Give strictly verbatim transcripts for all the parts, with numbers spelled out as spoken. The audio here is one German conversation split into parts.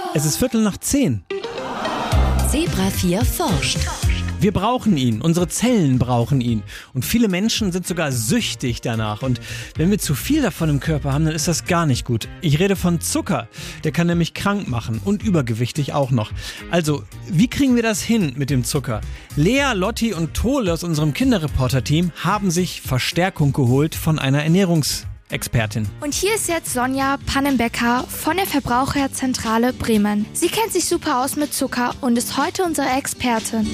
Es ist Viertel nach zehn. Zebra vier forscht. Wir brauchen ihn, unsere Zellen brauchen ihn. Und viele Menschen sind sogar süchtig danach. Und wenn wir zu viel davon im Körper haben, dann ist das gar nicht gut. Ich rede von Zucker. Der kann nämlich krank machen und übergewichtig auch noch. Also, wie kriegen wir das hin mit dem Zucker? Lea, Lotti und Tole aus unserem Kinderreporter-Team haben sich Verstärkung geholt von einer Ernährungsexpertin. Und hier ist jetzt Sonja Pannenbecker von der Verbraucherzentrale Bremen. Sie kennt sich super aus mit Zucker und ist heute unsere Expertin.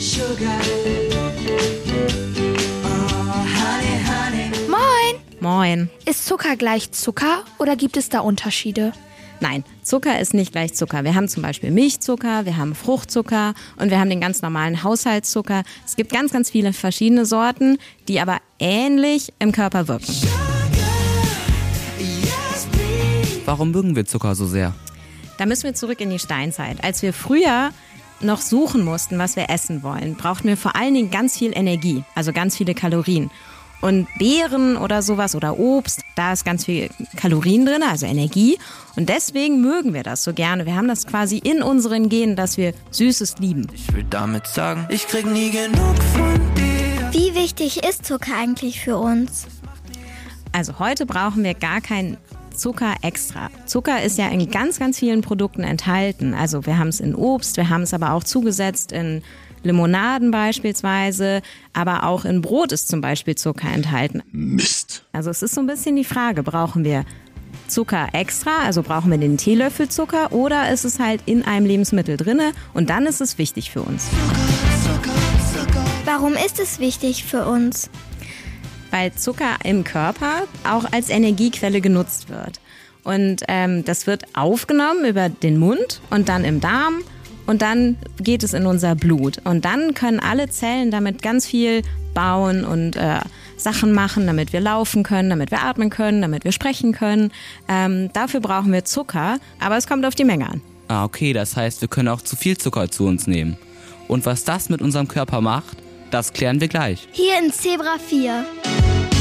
Moin! Moin. Ist Zucker gleich Zucker oder gibt es da Unterschiede? Nein, Zucker ist nicht gleich Zucker. Wir haben zum Beispiel Milchzucker, wir haben Fruchtzucker und wir haben den ganz normalen Haushaltszucker. Es gibt ganz, ganz viele verschiedene Sorten, die aber ähnlich im Körper wirken. Warum mögen wir Zucker so sehr? Da müssen wir zurück in die Steinzeit. Als wir früher noch suchen mussten, was wir essen wollen, brauchten wir vor allen Dingen ganz viel Energie, also ganz viele Kalorien. Und Beeren oder sowas oder Obst, da ist ganz viel Kalorien drin, also Energie. Und deswegen mögen wir das so gerne. Wir haben das quasi in unseren Genen, dass wir Süßes lieben. Ich will damit sagen, ich krieg nie genug von dir. Wie wichtig ist Zucker eigentlich für uns? Also heute brauchen wir gar keinen Zucker extra. Zucker ist ja in ganz, ganz vielen Produkten enthalten. Also wir haben es in Obst, wir haben es aber auch zugesetzt in Limonaden beispielsweise, aber auch in Brot ist zum Beispiel Zucker enthalten. Mist. Also es ist so ein bisschen die Frage, brauchen wir Zucker extra, also brauchen wir den Teelöffel Zucker oder ist es halt in einem Lebensmittel drinne und dann ist es wichtig für uns. Warum ist es wichtig für uns? Weil Zucker im Körper auch als Energiequelle genutzt wird. Und ähm, das wird aufgenommen über den Mund und dann im Darm und dann geht es in unser Blut. Und dann können alle Zellen damit ganz viel bauen und äh, Sachen machen, damit wir laufen können, damit wir atmen können, damit wir sprechen können. Ähm, dafür brauchen wir Zucker, aber es kommt auf die Menge an. Ah, okay, das heißt, wir können auch zu viel Zucker zu uns nehmen. Und was das mit unserem Körper macht, das klären wir gleich. Hier in Zebra vier.